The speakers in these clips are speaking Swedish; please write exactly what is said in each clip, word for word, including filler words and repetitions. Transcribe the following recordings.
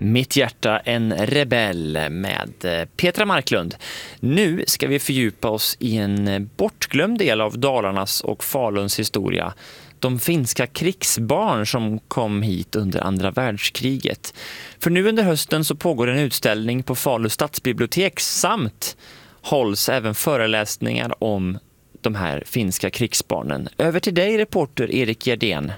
Mitt hjärta en rebell med Petra Marklund. Nu ska vi fördjupa oss i en bortglömd del av Dalarnas och Faluns historia. De finska krigsbarn som kom hit under andra världskriget. För nu under hösten så pågår en utställning på Falu stadsbibliotek samt hålls även föreläsningar om de här finska krigsbarnen. Över till dig, reporter Erik Gerdén.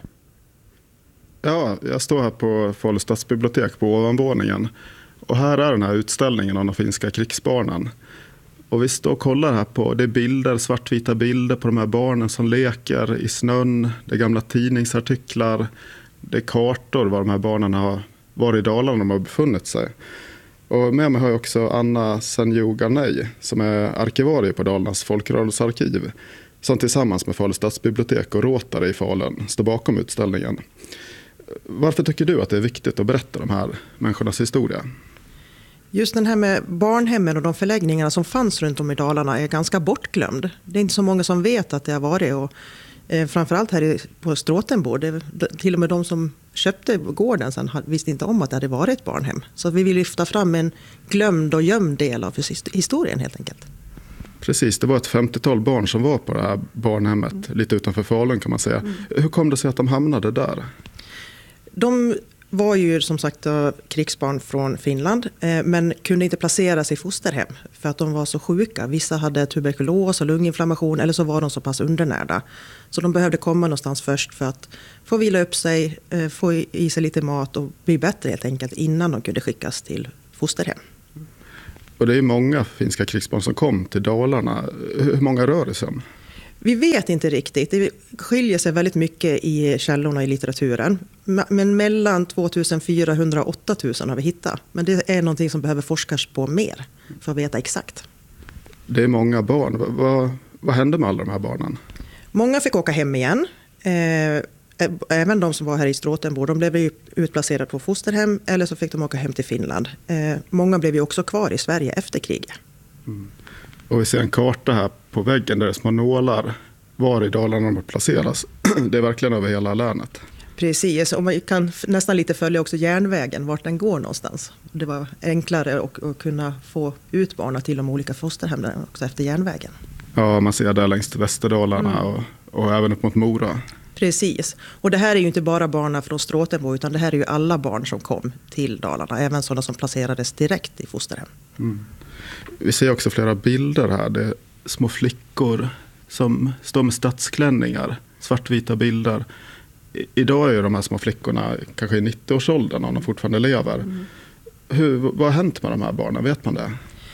Ja, jag står här på Falu stadsbibliotek på ovanvåningen. Och här är den här utställningen om de finska krigsbarnen. Och vi står och kollar här på, det är bilder, svartvita bilder på de här barnen som leker i snön. Det är gamla tidningsartiklar. Det är kartor var de här barnen har varit i Dalarna de har befunnit sig. Och med mig har jag också Anna Senjoganei som är arkivarie på Dalarnas folkrörelsearkiv. Som tillsammans med Falu stadsbibliotek och Rotary i Falun står bakom utställningen. Varför tycker du att det är viktigt att berätta de här människornas historia? Just den här med barnhemmen och de förläggningarna som fanns runt om i Dalarna är ganska bortglömd. Det är inte så många som vet att det har varit. Och, eh, framförallt här på Stråtenbo. Det, till och med de som köpte gården sen visste inte om att det hade varit ett barnhem. Så vi vill lyfta fram en glömd och gömd del av historien helt enkelt. Precis, det var ett femtiotal barn som var på det här barnhemmet. Mm. Lite utanför Falun kan man säga. Mm. Hur kom det sig att de hamnade där? De var ju som sagt krigsbarn från Finland men kunde inte placeras i fosterhem för att de var så sjuka. Vissa hade tuberkulos och lunginflammation eller så var de så pass undernärda. Så de behövde komma någonstans först för att få vila upp sig, få i sig lite mat och bli bättre helt enkelt innan de kunde skickas till fosterhem. Och det är många finska krigsbarn som kom till Dalarna. Hur många rör det sig om? Vi vet inte riktigt. Det skiljer sig väldigt mycket i källorna i litteraturen. Men mellan två tusen fyrahundra och åtta tusen har vi hittat. Men det är någonting som behöver forskas på mer för att veta exakt. Det är många barn. Vad, vad hände med alla de här barnen? Många fick åka hem igen. Även de som var här i Stråtenbo. De blev utplacerade på fosterhem eller så fick de åka hem till Finland. Många blev ju också kvar i Sverige efter kriget. Mm. Och vi ser en karta här på väggen där det är små nålar var i Dalarna de placeras. Det är verkligen över hela länet. Precis, och man kan nästan lite följa också järnvägen, vart den går någonstans. Det var enklare att, att kunna få ut barnen till de olika fosterhemmen också efter järnvägen. Ja, man ser där längs Västerdalarna mm. och, och även upp mot Mora. Precis, och det här är ju inte bara barnen från Stråtenbo utan det här är ju alla barn som kom till Dalarna. Även sådana som placerades direkt i fosterhem. Mm. Vi ser också flera bilder här. Det är små flickor som står med stadsklänningar. Svartvita bilder. I, idag är ju de här små flickorna kanske i nittio-årsåldern om de fortfarande lever. Mm. Hur, vad har hänt med de här barnen? Vet man det?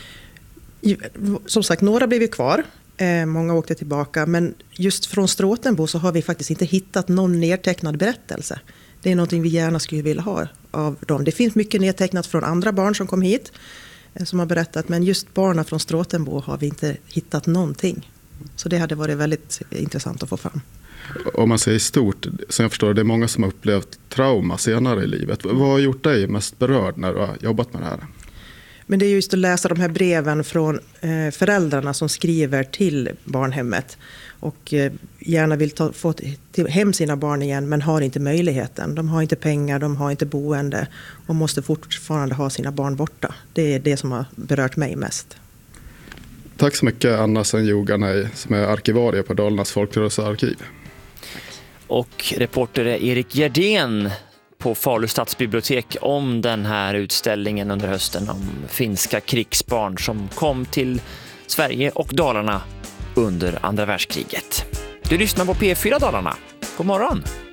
Som sagt, några blev ju kvar. Eh, många åkte tillbaka. Men just från Stråtenbo så har vi faktiskt inte hittat någon nedtecknad berättelse. Det är någonting vi gärna skulle vilja ha av dem. Det finns mycket nedtecknat från andra barn som kom hit. Som har berättat, men just barnen från Stråtenbo har vi inte hittat någonting. Så det hade varit väldigt intressant att få fram. Om man säger stort, så jag förstår det är många som har upplevt trauma senare i livet. Vad har gjort dig mest berörd när du har jobbat med det här? Men det är just att läsa de här breven från föräldrarna som skriver till barnhemmet. Och gärna vill ta, få till hem sina barn igen men har inte möjligheten. De har inte pengar, de har inte boende och måste fortfarande ha sina barn borta. Det är det som har berört mig mest. Tack så mycket Anna Senjoganei som är arkivarie på Dalarnas folkrörelsearkiv. Och reporter Erik Gerdén på Falu stadsbibliotek om den här utställningen under hösten om finska krigsbarn som kom till Sverige och Dalarna under andra världskriget. Du lyssnar på P fyra Dalarna. God morgon!